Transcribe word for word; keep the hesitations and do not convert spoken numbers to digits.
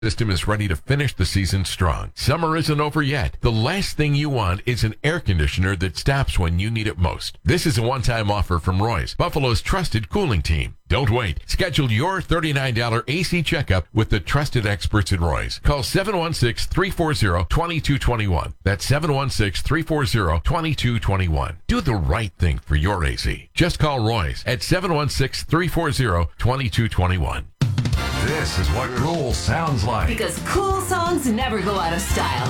system is ready to finish the season strong. Summer isn't over yet. The last thing you want is an air conditioner that stops when you need it most. This is a one-time offer from Roy's, Buffalo's trusted cooling team. Don't wait. Schedule your thirty-nine dollars A C checkup with the trusted experts at Roy's. Call seven one six, three four zero, two two two one. That's seven one six, three four zero, two two two one. Do the right thing for your A C. Just call Roy's at seven one six, three four zero, two two two one. This is what cool sounds like. Because cool songs never go out of style.